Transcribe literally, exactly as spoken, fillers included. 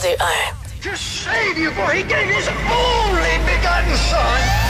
deux, un. To save you, for he gave his only begotten son.